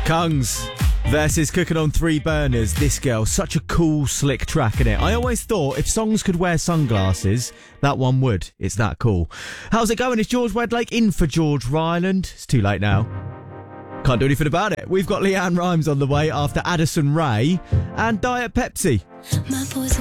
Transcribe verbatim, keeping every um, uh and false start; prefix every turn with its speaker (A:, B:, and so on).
A: Kungs versus Cooking on Three Burners. This girl, such a cool, slick track, innit? I always thought if songs could wear sunglasses, that one would. It's that cool. How's it going? Is George Wedlake in for George Ryland? It's too late now. Can't do anything about it. We've got Leanne Rimes on the way after Addison Rae and Diet Pepsi.
B: My boys